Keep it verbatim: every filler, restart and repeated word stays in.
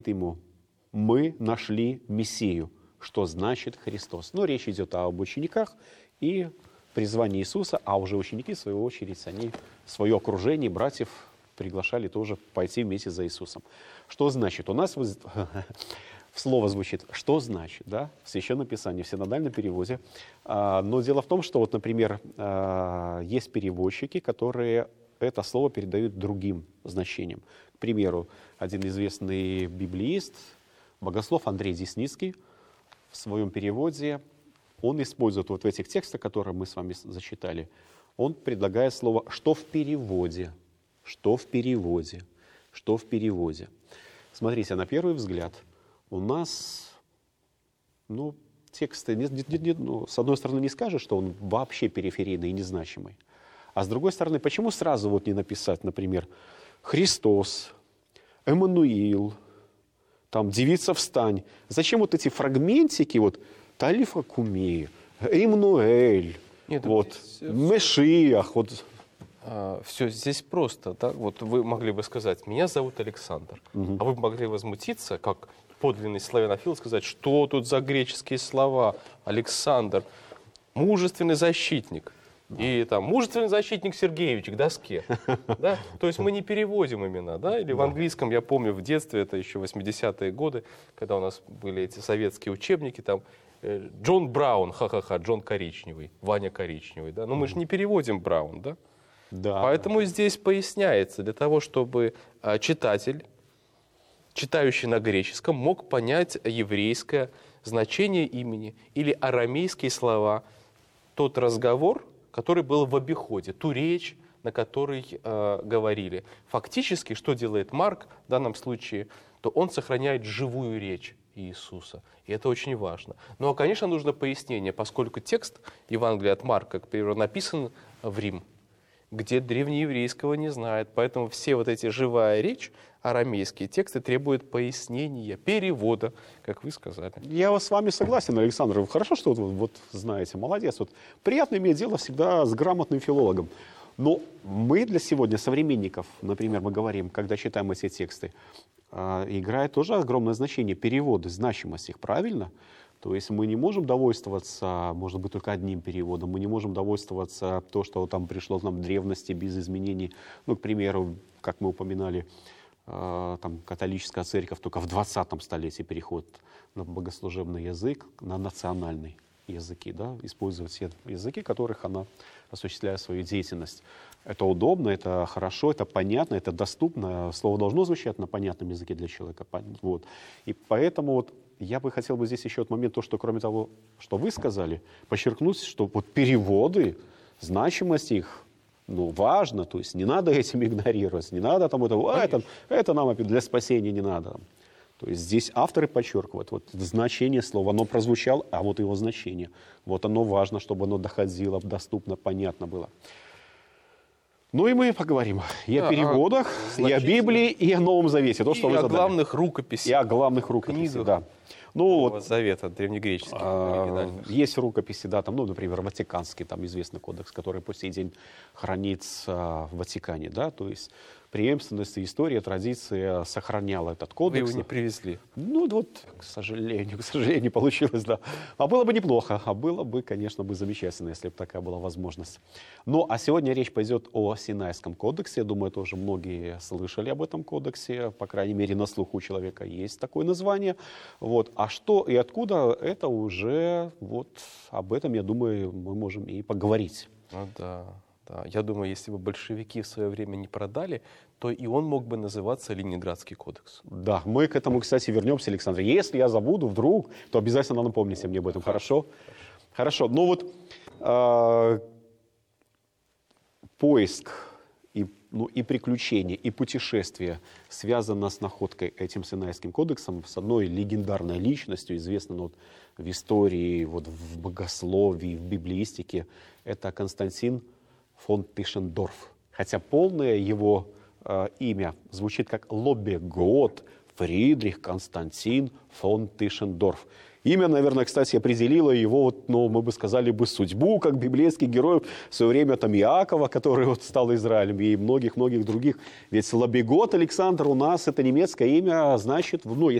ему: мы нашли Мессию, что значит Христос. Но речь идет об учениках и призвании Иисуса, а уже ученики, в свою очередь, они свое окружение, братьев приглашали тоже пойти вместе за Иисусом. Что значит? У нас слово звучит «что значит», да, в Священном Писании, в синодальном переводе. Но дело в том, что, вот, например, есть переводчики, которые это слово передают другим значением. К примеру, один известный библеист, богослов Андрей Десницкий, в своем переводе, он использует вот в этих текстах, которые мы с вами зачитали, он предлагает слово «что в переводе», «что в переводе», «что в переводе». Смотрите, на первый взгляд у нас, ну, тексты, не, не, не, ну, с одной стороны, не скажешь, что он вообще периферийный и незначимый, а с другой стороны, почему сразу вот не написать, например, «Христос», «Эммануил», там «Девица, встань». Зачем вот эти фрагментики, вот «Талифа куми», «Эммануэль», Нет, вот, все, «Мешиах», вот. А, все здесь просто, да? Вот вы могли бы сказать: меня зовут Александр, угу. А вы могли возмутиться, как подлинный славянофил, сказать: что тут за греческие слова? Александр, мужественный защитник. И там мужественный защитник Сергеевич к доске. Да? То есть мы не переводим имена. Да? Или в английском, я помню, в детстве, это еще восьмидесятые годы, когда у нас были эти советские учебники, там э, Джон Браун, ха-ха-ха, Джон Коричневый, Ваня Коричневый. Да? Но мы же не переводим Браун, да? Да. Поэтому здесь поясняется, для того, чтобы а, читатель, читающий на греческом, мог понять еврейское значение имени или арамейские слова, тот разговор, который был в обиходе, ту речь, на которой э, говорили. Фактически, что делает Марк в данном случае, то он сохраняет живую речь Иисуса. И это очень важно. Ну, а, конечно, нужно пояснение, поскольку текст Евангелия от Марка, к примеру, написан в Рим, где древнееврейского не знает. Поэтому все вот эти живая речь, арамейские тексты требуют пояснения, перевода, как вы сказали. Я с вами согласен, Александр. Хорошо, что вот, вот знаете, молодец. Вот, приятно иметь дело всегда с грамотным филологом. Но мы для сегодня, современников, например, мы говорим, когда читаем эти тексты, э, играет тоже огромное значение переводы, значимость их, правильно? То есть мы не можем довольствоваться, может быть, только одним переводом, мы не можем довольствоваться то, что там пришло нам в древности без изменений. Ну, к примеру, как мы упоминали, э, там католическая церковь только в двадцатом столетии переход на богослужебный язык, на национальный языки, да, использовать те языки, которых она осуществляет свою деятельность. Это удобно, это хорошо, это понятно, это доступно. Слово должно звучать на понятном языке для человека. Вот. И поэтому вот я бы хотел бы здесь еще от момента, то, что кроме того, что вы сказали, подчеркнуть, что вот переводы, значимость их, ну, важно, то есть не надо этим игнорировать, не надо там это, а, это, это нам для спасения не надо. То есть здесь авторы подчеркивают, вот значение слова, оно прозвучало, а вот его значение. Вот оно важно, чтобы оно доходило, доступно, понятно было. Ну и мы поговорим и да, о переводах, и о Библии, и о Новом Завете. То, и что вы о задали. главных рукописях. И о главных рукописях, да. Ну, вот, Завета древнегреческих. А, есть рукописи, да, там, ну, например, Ватиканский, там известный кодекс, который по сей день хранится в Ватикане, да, то есть преемственность, история, традиция сохраняла этот кодекс. Вы его не привезли? Ну, вот, к сожалению, к сожалению, не получилось, да. А было бы неплохо, а было бы, конечно, бы замечательно, если бы такая была возможность. Ну, а сегодня речь пойдет о Синайском кодексе. Я думаю, тоже многие слышали об этом кодексе, по крайней мере, на слуху у человека есть такое название. Вот. А что и откуда, это уже, вот, об этом, я думаю, мы можем и поговорить. Ну да. Да, я думаю, если бы большевики в свое время не продали, то и он мог бы называться Ленинградский кодекс. Да, мы к этому, кстати, вернемся, Александр. Если я забуду вдруг, то обязательно напомните мне об этом. Хорошо? Хорошо. Ну вот э, поиск и, ну, и приключения, и путешествия связано с находкой этим Синайским кодексом, с одной легендарной личностью, известной ну, вот, в истории, вот, в богословии, в библеистике. Это Константин фон Тишендорф. Хотя полное его э, имя звучит как Лобегот Фридрих Константин фон Тишендорф. Имя, наверное, кстати, определило его, вот, ну, мы бы сказали бы, судьбу, как библейских героев в свое время там Иакова, который вот стал Израилем, и многих-многих других. Ведь Лабегот Александр у нас, это немецкое имя, значит, ну,